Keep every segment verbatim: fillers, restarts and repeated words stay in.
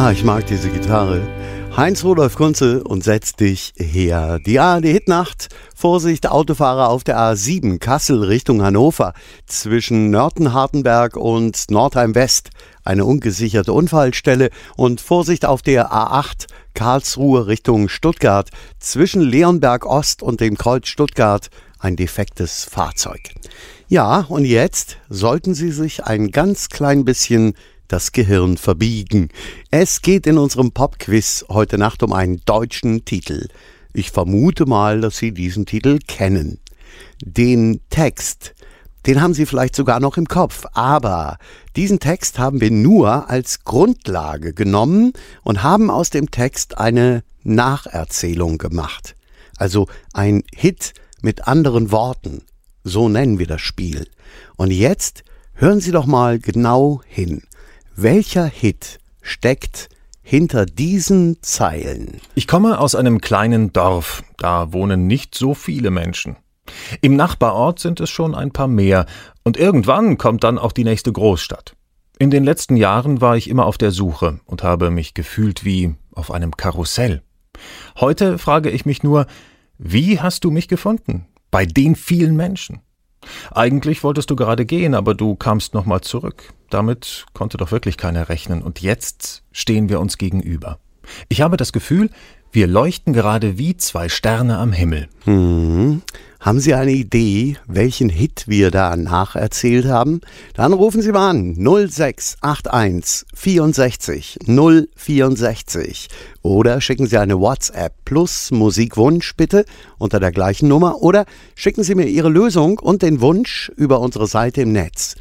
Ah, ich mag diese Gitarre. Heinz-Rudolf Kunze und Setz dich her. Die A R D-Hitnacht. Vorsicht, Autofahrer auf der A sieben, Kassel Richtung Hannover. Zwischen Nörten-Hartenberg und Nordheim-West. Eine ungesicherte Unfallstelle. Und Vorsicht auf der A acht, Karlsruhe Richtung Stuttgart. Zwischen Leonberg-Ost und dem Kreuz Stuttgart ein defektes Fahrzeug. Ja, und jetzt sollten Sie sich ein ganz klein bisschen das Gehirn verbiegen. Es geht in unserem Popquiz heute Nacht um einen deutschen Titel. Ich vermute mal, dass Sie diesen Titel kennen. Den Text, den haben Sie vielleicht sogar noch im Kopf, aber diesen Text haben wir nur als Grundlage genommen und haben aus dem Text eine Nacherzählung gemacht. Also ein Hit mit anderen Worten. So nennen wir das Spiel. Und jetzt hören Sie doch mal genau hin. Welcher Hit steckt hinter diesen Zeilen? Ich komme aus einem kleinen Dorf, da wohnen nicht so viele Menschen. Im Nachbarort sind es schon ein paar mehr und irgendwann kommt dann auch die nächste Großstadt. In den letzten Jahren war ich immer auf der Suche und habe mich gefühlt wie auf einem Karussell. Heute frage ich mich nur, wie hast du mich gefunden? Bei den vielen Menschen. Eigentlich wolltest du gerade gehen, aber du kamst nochmal zurück. Damit konnte doch wirklich keiner rechnen. Und jetzt stehen wir uns gegenüber. Ich habe das Gefühl, wir leuchten gerade wie zwei Sterne am Himmel. Hm. Haben Sie eine Idee, welchen Hit wir da nacherzählt haben? Dann rufen Sie mal an null sechs acht eins vierundsechzig null vierundsechzig oder schicken Sie eine WhatsApp plus Musikwunsch bitte unter der gleichen Nummer oder schicken Sie mir Ihre Lösung und den Wunsch über unsere Seite im Netz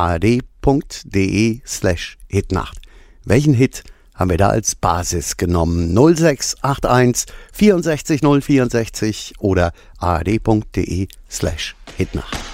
ard.de slash Hitnacht. Welchen Hit haben wir da als Basis genommen? null sechs acht eins vierundsechzig null vierundsechzig oder ard.de slash Hitnacht.